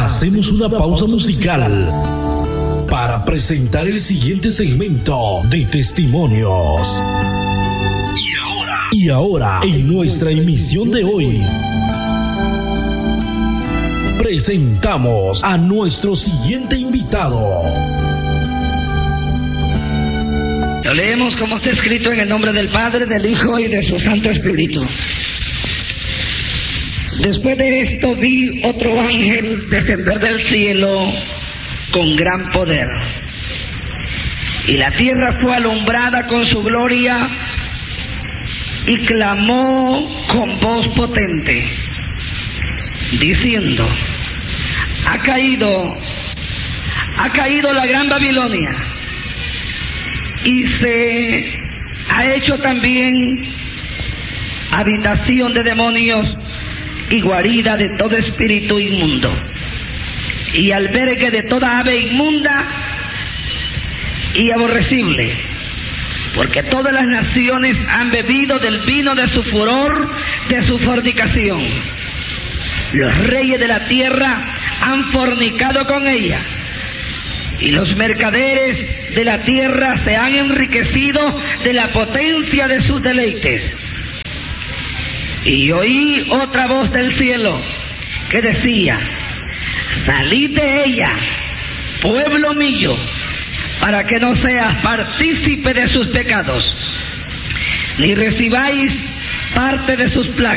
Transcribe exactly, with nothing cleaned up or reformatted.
Hacemos una pausa musical para presentar el siguiente segmento de testimonios. Y ahora, y ahora, en nuestra emisión de hoy, presentamos a nuestro siguiente invitado. Lo leemos como está escrito en el nombre del Padre, del Hijo y de su Santo Espíritu. Después de esto vi otro ángel descender del cielo con gran poder. Y la tierra fue alumbrada con su gloria y clamó con voz potente, diciendo: ha caído, ha caído la gran Babilonia, y se ha hecho también habitación de demonios y guarida de todo espíritu inmundo, y albergue de toda ave inmunda y aborrecible, porque todas las naciones han bebido del vino de su furor, de su fornicación. Los reyes de la tierra han fornicado con ella, y los mercaderes de la tierra se han enriquecido de la potencia de sus deleites. Y oí otra voz del cielo que decía: salid de ella, pueblo mío, para que no seas partícipe de sus pecados, ni recibáis parte de sus plagas.